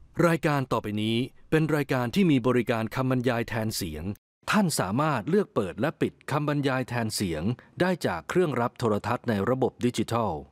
รายการต่อไปนี้เป็นรายการที่มีบริการคำบรรยายแทนเสียงท่านสามารถเลือกเปิดและปิดคำบรรยายแทนเสียงได้จากเครื่องรับโทรทัศน์ในระบบดิจิทัล